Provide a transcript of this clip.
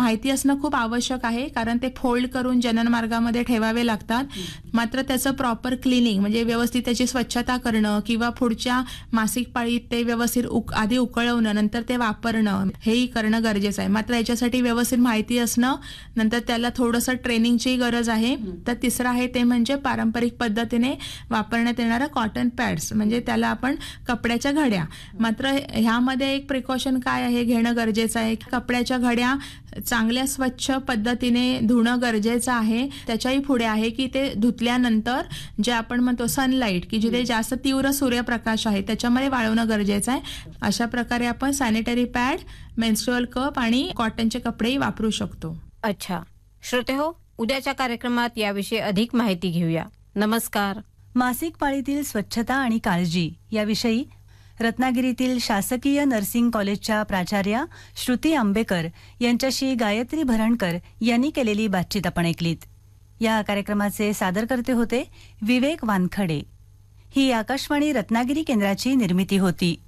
माहिती असणं खूप आवश्यक आहे, कारण ते फोल्ड करून जनन मार्गामध्ये ठेवावे लागतात. मात्र त्याचं प्रॉपर क्लिनिंग म्हणजे व्यवस्थित त्याची स्वच्छता करणं किंवा पुढच्या मासिक पाळीत ते व्यवस्थित आधी उकळवणं, नंतर ते वापरणं, हेही करणं गरजेचं आहे. मात्र याच्यासाठी व्यवस्थित माहिती असणं, नंतर त्याला थोडंसं ट्रेनिंगची गरज आहे. तर तिसरं आहे ते म्हणजे पारंपरिक पद्धतीने वापरण्यात येणारं कॉटन पॅड्स, म्हणजे त्याला आपण कपड्याच्या घड्या. मात्र ह्यामध्ये एक प्रिकॉशन काय आहे घेणं गरजेचं आहे. कपड्याच्या घड्या चांगल्या स्वच्छ पद्धतीने धुणं गरजेचं आहे. त्याच्याही पुढे आहे की ते धुतल्यानंतर जे आपण म्हणतो सनलाईट, की जिथे जास्त तीव्र सूर्यप्रकाश आहे त्याच्यामध्ये वाळवणं गरजेचं आहे. अशा प्रकारे आपण सॅनिटरी पॅड, मेन्स्ट्रुअल कप आणि कॉटनचे कपडेही वापरू शकतो. अच्छा श्रोतेहो, उद्याच्या कार्यक्रमात याविषयी अधिक माहिती घेऊया. नमस्कार. मासिक पाळीतील स्वच्छता आणि काळजी याविषयी रत्नागिरीतील शासकीय नर्सिंग कॉलेजच्या प्राचार्या श्रुती आंबेकर यांच्याशी गायत्री भरणकर यांनी केलेली बातचीत आपण ऐकलीत. या कार्यक्रमाचे सादरकर्ते होते विवेक वानखडे. ही आकाशवाणी रत्नागिरी केंद्राची निर्मिती होती.